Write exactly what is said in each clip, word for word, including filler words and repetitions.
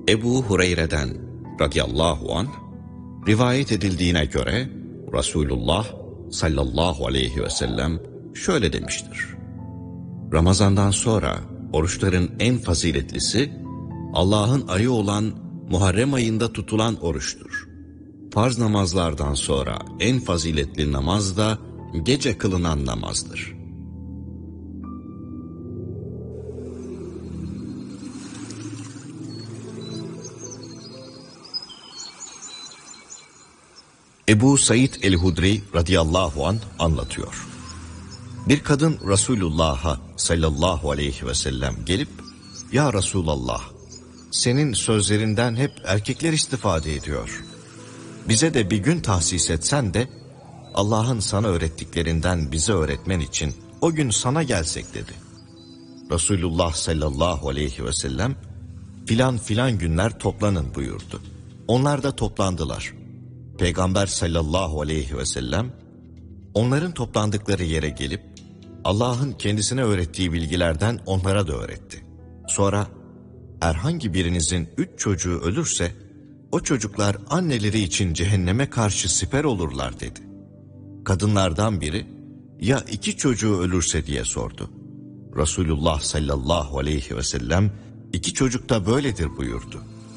Ebu Hureyre'den radıyallahu anh rivayet edildiğine göre Resulullah sallallahu aleyhi ve sellem şöyle demiştir: Ramazandan sonra oruçların en faziletlisi Allah'ın ayı olan Muharrem ayında tutulan oruçtur. Farz namazlardan sonra en faziletli namaz da gece kılınan namazdır. Ebu Said el-Hudri radıyallahu anh anlatıyor. Bir kadın Resulullah'a sallallahu aleyhi ve sellem gelip, "Ya Resulallah, senin sözlerinden hep erkekler istifade ediyor. Bize de bir gün tahsis etsen de Allah'ın sana öğrettiklerinden bize öğretmen için o gün sana gelsek" dedi. Resulullah sallallahu aleyhi ve sellem filan filan günler toplanın buyurdu. Onlar da toplandılar. Peygamber sallallahu aleyhi ve sellem onların toplandıkları yere gelip Allah'ın kendisine öğrettiği bilgilerden onlara da öğretti. Sonra herhangi birinizin üç çocuğu ölürse o çocuklar anneleri için cehenneme karşı siper olurlar dedi. Kadınlardan biri ya iki çocuğu ölürse diye sordu. Resulullah sallallahu aleyhi ve sellem iki çocuk da böyledir buyurdu.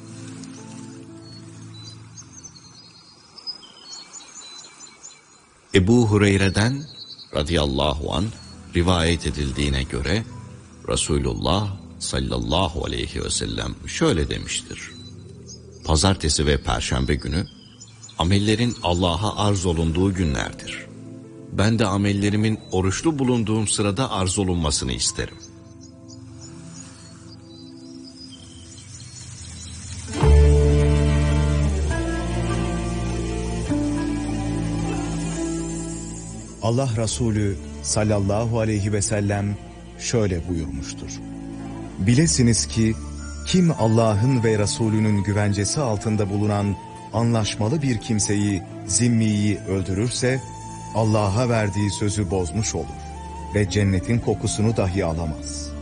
Ebu Hureyre'den radıyallahu anh rivayet edildiğine göre Resulullah sallallahu aleyhi ve sellem şöyle demiştir: Pazartesi ve Perşembe günü amellerin Allah'a arz olunduğu günlerdir. Ben de amellerimin oruçlu bulunduğum sırada arz olunmasını isterim. Allah Resulü sallallahu aleyhi ve sellem şöyle buyurmuştur: Bilesiniz ki kim Allah'ın ve Resulünün güvencesi altında bulunan anlaşmalı bir kimseyi, zimmiyi öldürürse Allah'a verdiği sözü bozmuş olur ve cennetin kokusunu dahi alamaz.